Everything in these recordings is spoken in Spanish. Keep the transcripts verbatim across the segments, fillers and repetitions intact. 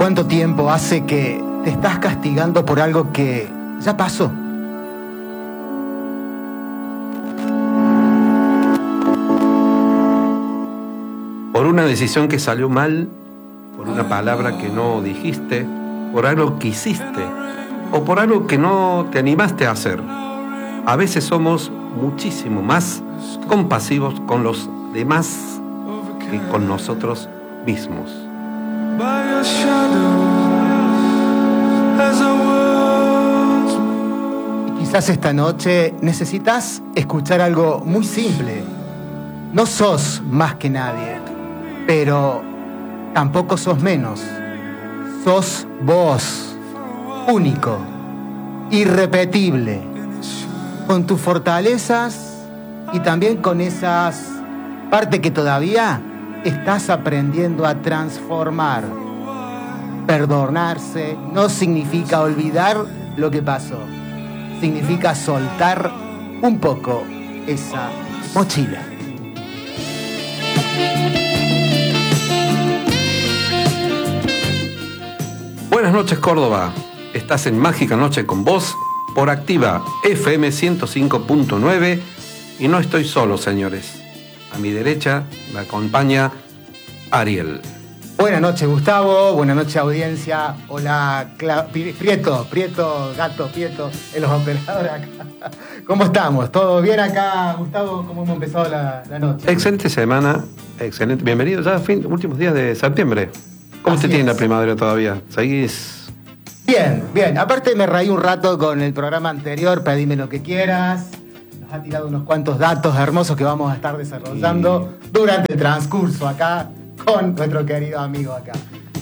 ¿Cuánto tiempo hace que te estás castigando por algo que ya pasó? Por una decisión que salió mal, por una palabra que no dijiste, por algo que hiciste o por algo que no te animaste a hacer. A veces somos muchísimo más compasivos con los demás que con nosotros mismos. Y quizás esta noche necesitas escuchar algo muy simple. No sos más que nadie, pero tampoco sos menos. Sos vos, único, irrepetible, con tus fortalezas y también con esas partes que todavía estás aprendiendo a transformar. Perdonarse no significa olvidar lo que pasó, significa soltar un poco esa mochila. Buenas noches, Córdoba. Estás en Mágica Noche con vos por Activa F M ciento cinco punto nueve y no estoy solo, señores. A mi derecha me acompaña Ariel. Buenas noches, Gustavo. Buenas noches, audiencia. Hola, Cla- Prieto, Prieto, Gato, Prieto, en los operadores acá. ¿Cómo estamos? ¿Todo bien acá, Gustavo? ¿Cómo hemos empezado la, la noche? Excelente semana, excelente. Bienvenido ya a fin, últimos días de septiembre. ¿Cómo Así te tiene es. la primavera todavía? ¿Seguís? Bien, bien. Aparte me reí un rato con el programa anterior, pedime lo que quieras. Nos ha tirado unos cuantos datos hermosos que vamos a estar desarrollando y... durante el transcurso acá con nuestro querido amigo acá.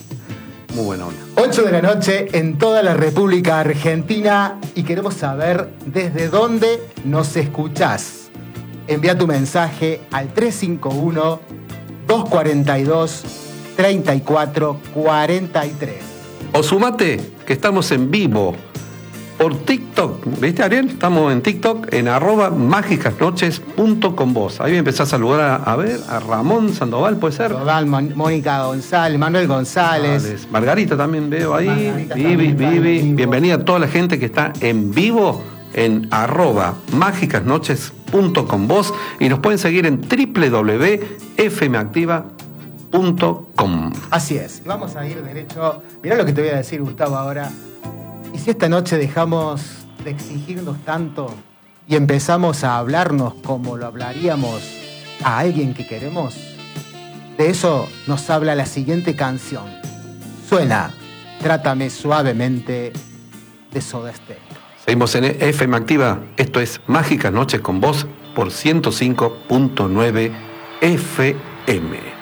Muy buena onda. ocho de la noche en toda la República Argentina y queremos saber desde dónde nos escuchás. Envía tu mensaje al tres cinco uno, dos cuatro dos, tres cuatro cuatro tres. O sumate, que estamos en vivo por TikTok. ¿Viste, Ariel? Estamos en TikTok en arroba mágicasnoches punto con vos. Ahí me empezás a saludar a, a ver, a Ramón Sandoval, ¿puede ser? Sandoval, Mon- Mónica González, Manuel González. González. Margarita también veo ahí. Margarita Vivi, también está en Vivi. vivo. Bienvenida a toda la gente que está en vivo en arroba mágicasnoches punto con vos y nos pueden seguir en doble u doble u doble u punto f m activa punto com. Así es. Y vamos a ir derecho. Mirá lo que te voy a decir, Gustavo, ahora. ¿Y si esta noche dejamos de exigirnos tanto y empezamos a hablarnos como lo hablaríamos a alguien que queremos? De eso nos habla la siguiente canción. Suena Trátame Suavemente de Soda Stereo. Seguimos en F M Activa. Esto es Mágicas Noches con vos por ciento cinco punto nueve F M.